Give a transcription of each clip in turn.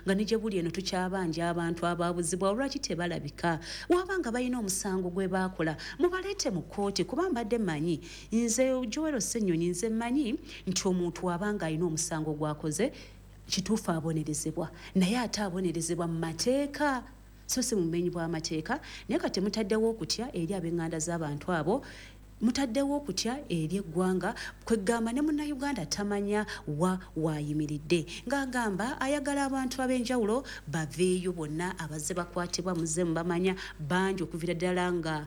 nga nije buli eno tukyabanja abantu ababuzibwa olwaki tebalabika wabanga balina omusango gwe bakola mubaleete mu kkooti kuba mbadde manyi nze Joel Ssenyonyi nze manyi nti omuntu wabanga alina omusango gwakoze kituufu abonerezebwa naye ate abonerezebwa mu mateeka so si mumenyi bw'amateeka naye kati mutaddewo okutya eri ab'eŋŋanda z'abantu abo mutaddewo okutya eri eggwanga kwegamba ne munnayuganda tamanya wayimiridde ng'agamba ayagala abantu ab'enjawulo baveeyo bonna abazze bakwatibwa muze mubamanya bangi okuviira ddala nga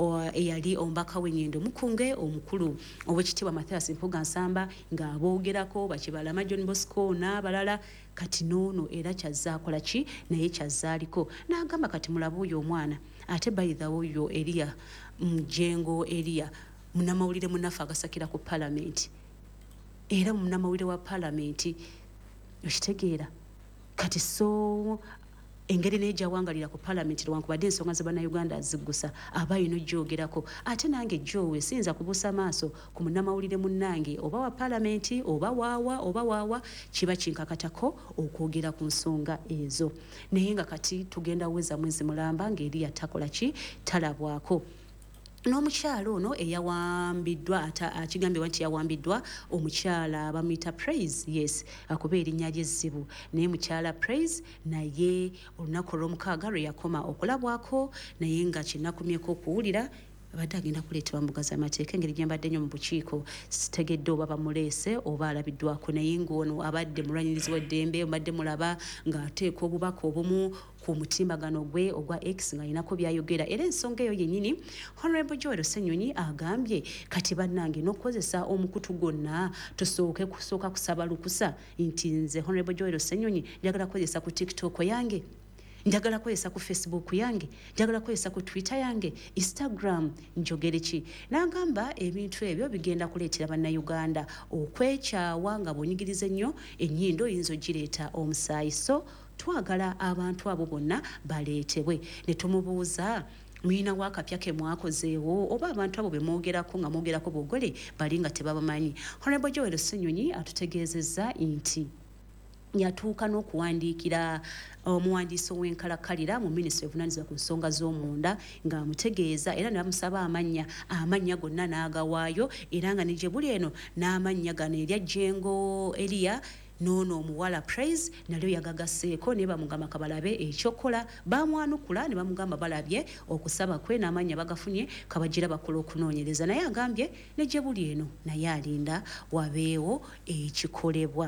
eyali omubaka w'ennyendo mukunge omukulu ow'ekitiibwa Mathias Mpuga-Nsamba ng'aboogerako Bakibalama John Bosco n'abalala kati noono era kyazaakola ki naye kyazaaliko n'agamba kati mulabe oyo omwana ate bayithawo oyo Elia Mjengo Elia munnamawulire munnaffe agasakira ku palamenti era munnamawulire wa palamenti okitegeera kati so engeri n'ejawangalira ku palamenti lwankubadde ensonga ze bannayuganda aziggusa aba yino gyogerako ate nange Jowe siyinza kubuusa maaso ku munnamawulire munnange oba wa palamenti oba waawa kiba kinkakatako okwogera ku nsonga ezo naye nga kati tugenda weza mwezi mulamba ng'eri yatakola ki talabwako n'omukyalo ono eyawambiddwa akigambibwa nti yawambiddwa omukyala bamuyita Praise yes akuba erinnya ly'ezzibu naye mukyala Praise naye olunaku olw'omukaaga lwe yakoma okulabwako naye nga kinakumyeko okuwulira abadde agenda kuleetebwa mbuga z'amateeka engeri gye mbadde nnyo mu bukiiko sitegedde oba bamuleese oba alabiddwako naye ng'ono abadde mulwanyirizi w'eddembe mbadde mulaba ng'ateeka obubaka obumu ku mutimbagano gwe ogwa X ng'alinako byayogera era ensonga eyo yennyini Honorable Joel Ssenyonyi agambye kati bannange n'okukozesa omukutu gwonna tusooke kusaba lukusa nti nze Honorable Joel Ssenyonyi njagala kukozesa ku TikTok yange njagala kwesa ku Facebook yange njagala kwesa ku Twitter yange Instagram njogere ki nagamba ebintu ebyo bigenda kuleetera bannayuganda okwekyawa nga bonyigirize nnyo ennyindo yinzo gireeta omusaayi so twagala abantu abo bonna baleetebwe ne tumubuuza mwina wakapya ke mwakozeewo oba abantu abo bemwogerako nga mwogerako bogole bali nga tebabamanyi Honorable Joel Ssenyonyi atutegeezezza nti yatuuka n'okuwandiikira omuwandiisi w'enkalakkalira mu minisitule evunaanyizibwa ku nsonga z'omunda ng'amutegeeza era ne bamusaba amannya gonna n'agawaayo era nga ne gye buli eno n'amannya gano erya Jengo Elia noono omuwala Praise nalyo yagagaseeko ne bamugamba kabalabe ekyokola bamwanukula ne bamugamba balabye okusaba kwe n'amannya bagafunye kabagira bakola okunoonyereza naye agambye ne gye buli eno naye alinda wabeewo ekikolebwa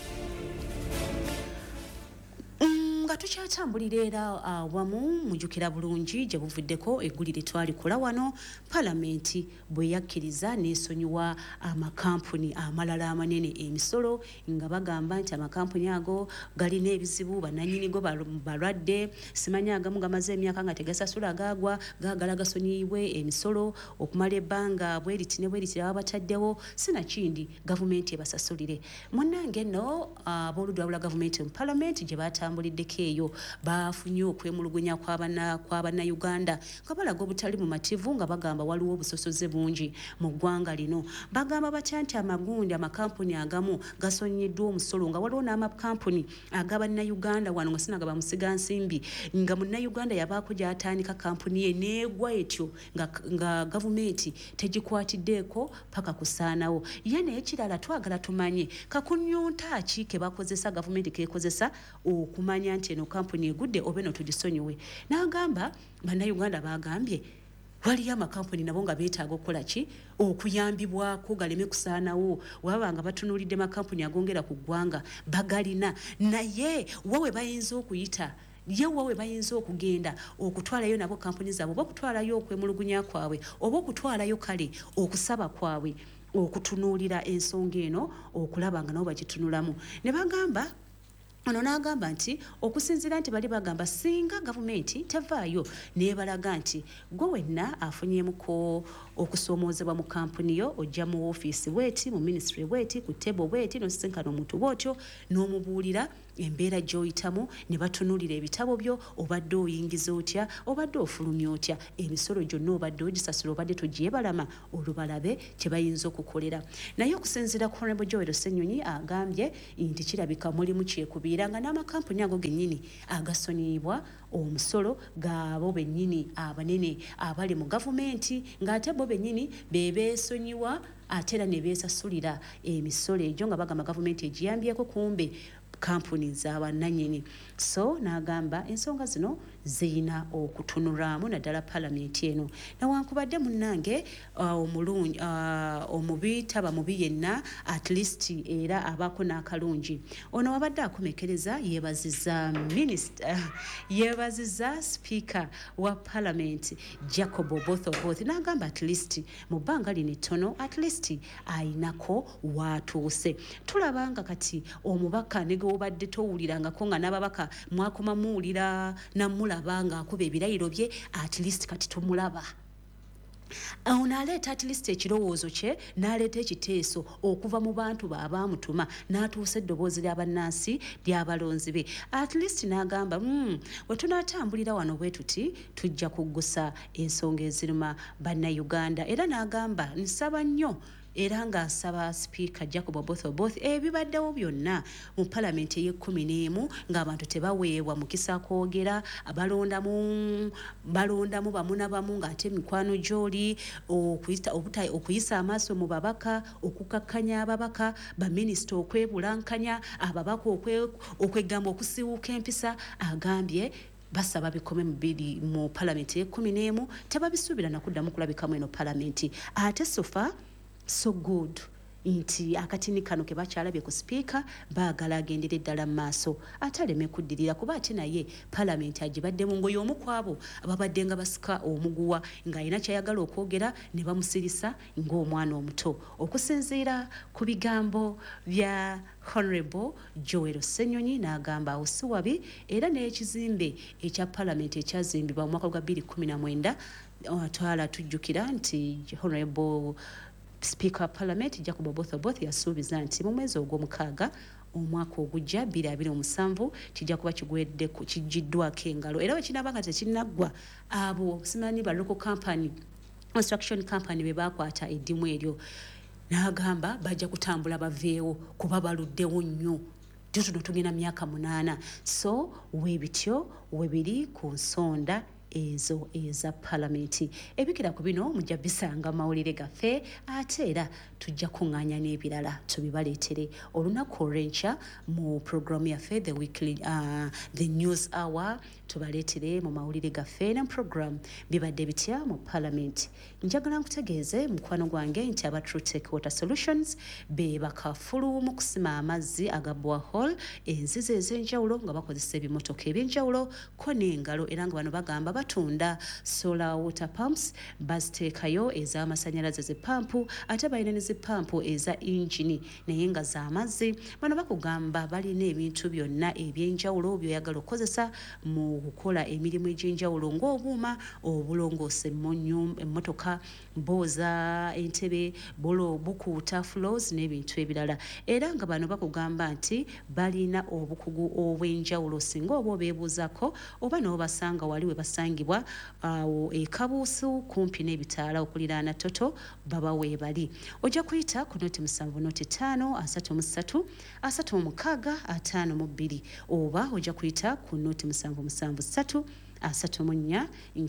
nga tukyatambulira era awamu mujjukira bulungi gye buvuddeko eggulire twalikola wano palamenti bwe yakkiriza n'esonyiwa amakampuni amalala amanene emisolo nga bagamba nti amakampuni ago galina ebizibu bannannyinigo balwadde simanya agamu gamaze emyaka nga tegasasula gaagwa gaagala gasonyiibwe emisolo okumala ebbanga bweriti ne bweriti baba bataddewo sinakindi gavumenti ebasasulire munnange nno abooludda wabula gavumenti mu palamenti gye batambuliddeko eyo bafunye okwemulugunya kw'abannayuganda nga balaga obutali mu mativu nga bagamba waliwo obusosoze bungi mu ggwanga lino bagamba batya nti amagundi amakampuni agamu gasonyiddwa omusolo nga waliwo n'amakampuni ag'abannayuganda wano nga sinagaba musigansimbi nga munnayuganda yabaako gy'atandika kampuni ye neegwa etyo nga gavumenti tegikwatiddeeko paka kusaanawo ye naye kirala twagala tumanye kakunyunta ki ke bakozesa gavumenti kekozesa okumanya nti eno kampuni egudde oba eno tugisonyiwe n'agamba bannayuganda bagambye waliyo amakampuni nabo nga beetaaga okukola ki okuyambibwako galeme kusaanawo waba nga batunuulidde makampuni agongera ku ggwanga bagalina naye wawe bayinza okuyita yewawe bayinza okugenda okutwalayo nabo kampuni zaabwe oba okutwalayo okwemulugunya kwabwe oba okutwalayo kale okusaba kwabwe okutunuulira ensonga eno okulaba nga nabo bagitunulamu ne bagamba ono n'agamba nti okusinziira nti bali bagamba singa gavumenti tevaayo nebalaga nti gwe wenna afunyemuko okusoomoozebwa mu kampuni yo ojja mu ofiisi bweti mu minisitule bweti ku tebo bweti n'osisinkana omuntu bwotyo n'omubuulira embeera gy'oyitamu ne batunuulira ebitabo byo obadde oyingiza otya obadde ofulumya otya emisolo gyonna obadde ogisasula obadde togyebalama olubalabe kye bayinza okukolera naye okusinziira ku Honorable Joel Ssenyonyi agambye nti kirabika mulimu kyekubiira nga n'amakampuni ago gennyini agasonyiibwa omusolo gaabo bennyini abanene abali mu gavumenti ng'ate bo bennyini bebeesonyiwa ate era ne beesasulira emisolo egyo nga bagamba gavumenti egiyambyeko kumbe kampuni z'abannannyini so n'agamba ensonga zino ziyina okutunulwamu naddala palamenti eno newankubadde munnange omulungi omubi taba mubi yenna at least era abaako n'akalungi ono wabadde akomekereza yeebaziza sipiika wa palamenti Jacob Oboth n'agamba at least mu bbanga lino ettono at least ayinako waatuuse tulabanga kati omubaka obadde towulirangako nga n'ababaka mwakoma muwulira namulaba ng'akuba ebirayiro bye at least kati tumulaba ono aleeta at least ekirowoozo kye n'aleeta ekiteeso okuva mu bantu baabamutuma n'atuusa eddoboozi ly'abannansi ly'abalonzi be at least n'agamba we tunaatambulira wano bwe tuti tujja kuggusa ensonga eziruma bannayuganda era n'agamba nsaba nnyo era ng'asaba sipiika Jacob Oboth ebibaddewo byonna mu palamenti ey'e11 ng'abantu tebaweebwa mukisa kwogera balondamu bamu na bamu ng'ate mikwano gy'oli okuyisa amaaso mu babaka okukakkanya ababaka baminisita okwebulankanya ababaka okwegamba okusiiwuuka empisa agambye basaba bikome mu palamenti ey'e11 tebabisuubira nakuddamu kulabikamu eno palamenti ate sofa so good nti akatini kano ke bakyalabye ku sipiika baagala agendera eddala mu maaso ataleme kuddirira kuba ate naye palamenti agibaddemu ngoye omu ku abo ababadde nga basika omuguwa ng'alina kyayagala okwogera ne bamusirisa ng'omwana omuto okusinziira ku bigambo bya Honorable Joel Ssenyonyi n'agamba awo si wabi era n'ekizimbe ekya palamenti ekyazimbibwa mu mwaka gwa 2019 twala tujjukira nti Honorable Speaker of Parliament Jacob Oboth yasuubiza nti mu mwezi ogw'omukaaga omwaka ogujja 2027 kijja kuba kigiddwako engalo era wekinaba nga tekinaggwa abo simanyi ba local company construction company be bakwata eddimu eryo n'agamba bajja kutambula baveewo kuba baluddewo nnyo tuno tugenda myaka 8 so weebityo webiri ku nsonda ezo eza palamenti ebikira ku bino mujja bisanga mawulire gaffe ate era tujja kuŋŋaanya n'ebirala tubibaleetere olunaku olw'enkya mu programu yaffe the news hour tubaleetere mu mawulire gaffe ne program bibadde bitya mu palamenti njagala nkutegeeze mukwano gwange nti aba Trutech Water Solutions be bakafulu mu kusima amazzi aga borehole enzizi ez'enjawulo nga bakozesa ebimotoka eby'enjawulo ko n'engalo era nga bano bagamba batunda solar water pumps baziteekayo ez'amasannyalaze zepampu ate balina ne zepampu eza engine naye nga z'amazzi bano bakugamba balina ebintu byonna eby'enjawulo by'oyagala okukozesa mu kukola emirimu egy'enjawulo ng'obuuma obulongoose emmotoka booza entebe bukuuta floors n'ebintu ebirala era nga bano bakugamba nti balina obukugu obw'enjawulo singa oba obeebuuzako oba n'obasanga wali we basangibwa awo ekabuusu kumpi n'ebitaala okuliraana toto baba weebali ojja kuyita ku noti 7 noti 5 33 36 52 oba ojja kuyita ku noti 773 34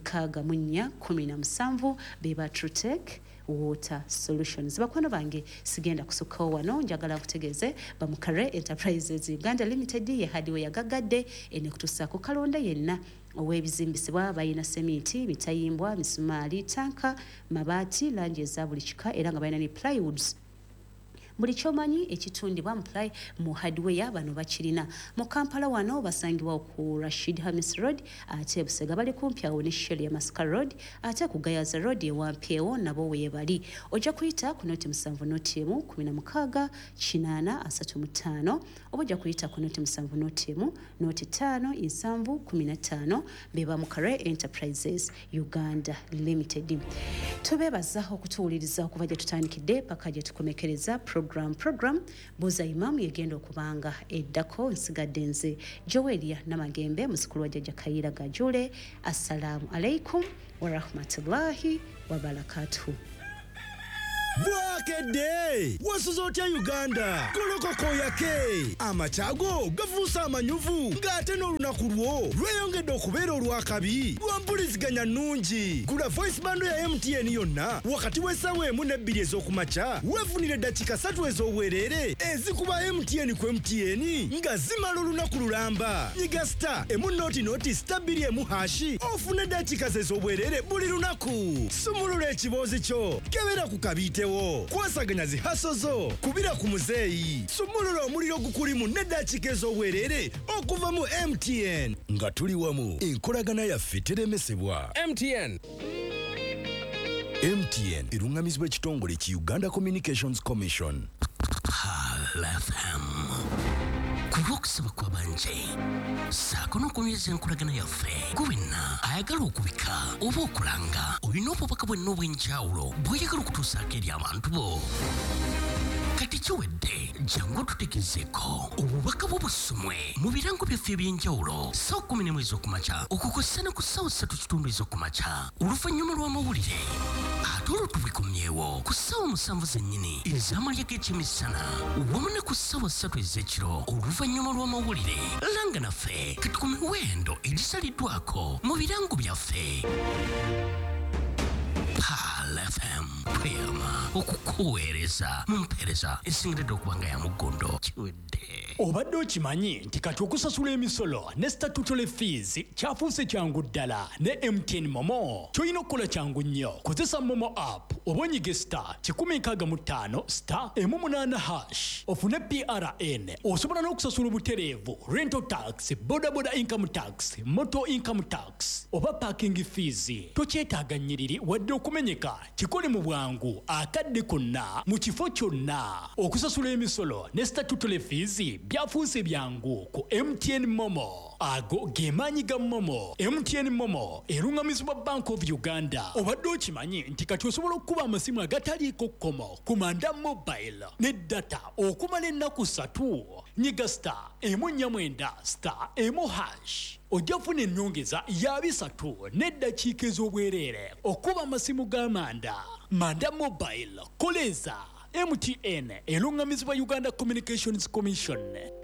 64 beba Trutech Water Solutions. Bakwano bange sigenda kusukkawo wano njagala nkutegeeze Bamukare Enterprises Uganda Limited ye hadiwe yagagadde ene kutusaako kalonda yenna ow'ebizimbisibwa bayina sementi mitayimbwa misumaali tanka mabaati langi eza buli kika era nga bayina ne plywoods buli kyomanyi ekitundibwa mu hardware bano bakirina mu Kampala wano basangibwa ku Rashid Hamis Road ate Busega bali kumpi awo ne Shell ya Masaka Road ate ku Gayaza Road ewampeewo nabo weebali ojja kuyita ku noti 7 noti 16 8 35 oba ojja kuyita ku noti 7 noti 1 noti 5 7 15 beba Mukare Enterprises Uganda Limited tubeebaza okutuwuliriza okuva gye tutandikidde paka gye tukomekereza program program buuza imaamu yegenda okubanga eddako nsigadde nze Joelia Namagembe musikulu wa Jjajja Kayiira Gajule. Assalamu alaikum wa rahmatullahi wa barakatuhu. Bwakede wasuza otya Uganda golokoko yake amachago gavuusa amanyuvu ng'ate n'olunaku lwo lweyongedde okubeera olwakabi lwampuliziganya nnungi. Gula voice bando ya MTN yonna wakati w'essaawa emu n'ebbiri ez'okumakya weefunire eddakiika 3 ez'obwereere ezikuba MTN ku MTN nga zimala olunaku lulamba. Nyiga star emu noti star 2 hashi ofune eddakiika ez'obwereere buli lunaku. Sumulula ekiboozi kyo kebera ku kabitewo kwasaganya zihaso zo kubira ku muzeeyi. Sumulula omuliro gukulimu n'eddakiika ez'obwereere okuva mu MTN nga tuli wamu enkolagana yaffe teremesebwa. MTN erungamizibwa ekitongole ki Uganda Communications Commission. FM kulwokusaba kwa banje saako n'okunyweza enkolagana yaffe gwenna ayagala okubika oba okulanga olina obubaka bwenna obw'enjawulo bw'oyagala okutuusaako eri abantu bo. Kati kiwedde jangu tutegezeeko obubaka bw'obusumwe mu birango byaffe eby'enjawulo ssaawa 10 ez'okumakya okukosa ne ku ssaawa 3 ez'okumakya oluvannyuma lw'amawulire ate olwo tubikomyewo ku ssaawa 7 zennyini ez'amalya g'ekyemisana wamu ne ku ssaawa 3 ez'ekiro oluvannyuma lw'amawulire. Langa naffe kati ku miwendo egisaliddwako mu birango byaffe. FM kwema okukuweereza mu mpeereza esingiridde okuba nga ya muggondo kiwedde. Obadde okimanyi nti kati okusasula emisolo ne statutory fees kyafuuse kyangu ddala ne MTN Momo? Kyolina okukola kyangu nnyo. Kozesa Momo app oba onyige star 155 star 8 hash ofune PRN. Osobola n'okusasula obutereevu rental tax, bodaboda income tax, motor income tax oba parking fees. Tokyetaaga nnyiriri wadde okumenyeka. Kikole mu bwangu akadde konna mu kifo kyonna. Okusasula emisolo ne statutory fees byafuuse byangu ku MTN Momo. Ago ge maanyi ga Momo. MTN Momo erungamizibwa Bank of Uganda. Obadde okimanyi nti kati osobola okukuba amasimu agataliiko kkomo ku manda mobile ne data okumala ennaku 3. Nyiga star 1 star 1 hash ojja kufuna ennyongeza ya 3 n'eddakiika ez'obwereere okuba amasimu g'amanda. Manda mobile koleza MTN erungamizibwa Uganda Communications Commission.